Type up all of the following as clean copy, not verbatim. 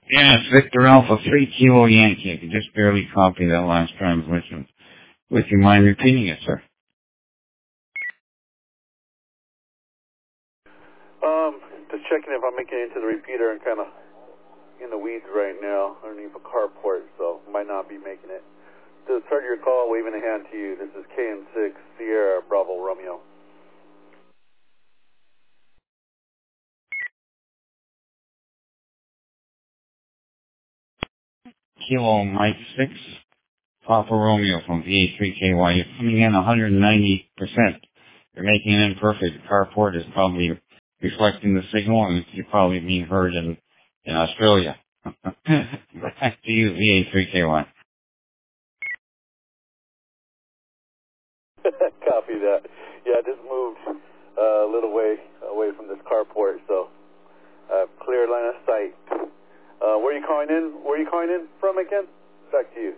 Yeah, it's Victor Alpha 3 Kilo Yankee. I could just barely copy that last transmission. Would you mind repeating it, sir? Just checking if I'm making it into the repeater and kind of in the weeds right now underneath a carport, so might not be making it. To start your call, waving a hand to you. This is KN6 Sierra Bravo Romeo. Kilo Mike 6, Papa Romeo from VA3KY. You're coming in 190%. You're making it imperfect. The carport is probably reflecting the signal, and you're probably being heard in Australia. Back to you, VA3KY. Copy that. Yeah, I just moved a little way away from this carport, so clear line of sight. Where are you calling in? Where are you calling in from again? Back to you.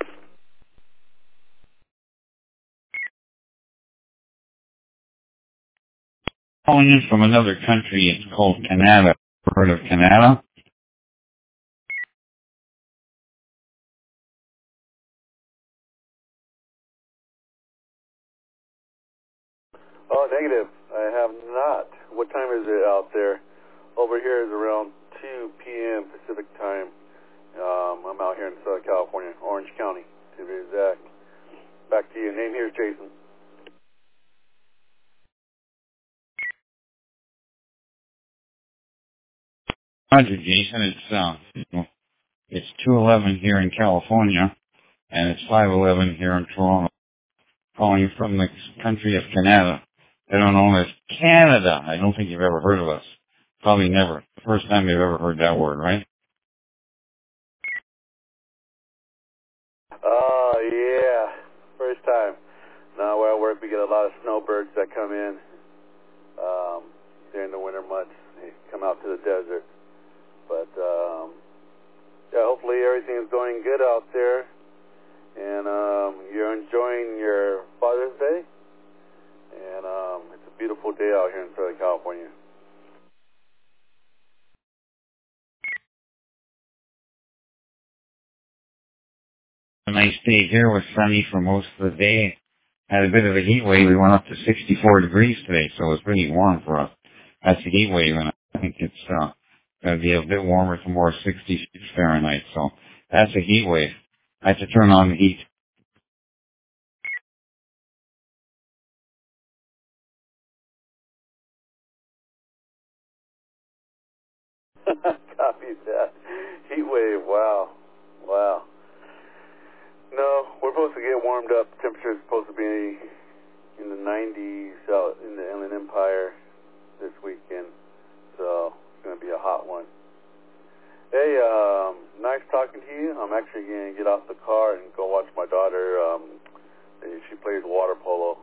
Calling in from another country. It's called Canada. Heard of Canada? Oh, negative. I have not. What time is it out there? Over here is around 2 p.m. Pacific time. I'm out here in Southern California, Orange County, to be exact. Back to you. Name here is Jason. Roger, Jason. It's 2:11 here in California, and it's 5:11 here in Toronto. Calling from the country of Canada. They don't know as Canada. I don't think you've ever heard of us. Probably never. The first time you've ever heard that word, right? Oh, yeah. First time. Now, where I work, we get a lot of snowbirds that come in during the winter months. They come out to the desert. But, yeah, hopefully everything is going good out there. And you're enjoying your Father's Day. And it's a beautiful day out here in Southern California. A nice day here was sunny for most of the day. Had a bit of a heat wave. We went up to 64 degrees today, so it was pretty warm for us. That's a heat wave, and I think it's going to be a bit warmer to more 60 Fahrenheit. So that's a heat wave. I have to turn on the heat. Copy that. Heat wave, wow. Wow. No, we're supposed to get warmed up. Temperature is supposed to be in the 90s out in the Inland Empire this weekend. So it's going to be a hot one. Hey, nice talking to you. I'm actually going to get off the car and go watch my daughter. She plays water polo.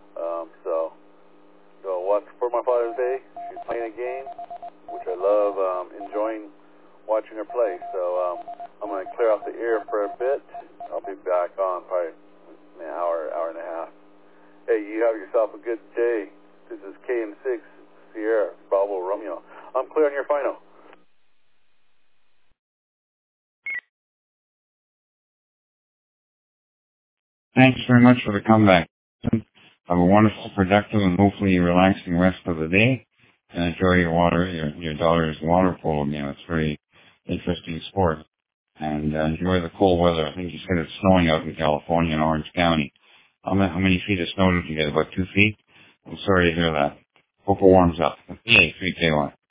So watch for my Father's Day. She's playing a game, which I love, enjoying watching her play. So I'm going to clear off the air for a bit. I'll be back on probably an hour, hour and a half. Hey, you have yourself a good day. This is KN6 Sierra Bravo Romeo. I'm clear on your final. Thanks very much for the comeback. Have a wonderful, productive, and hopefully relaxing rest of the day. And enjoy your daughter's water polo game. It's a very interesting sport. And enjoy the cold weather. I think you said it's snowing out in California in Orange County. How many feet of snow did you get? About 2 feet? I'm sorry to hear that. Hope it warms up. Yay, 3KY.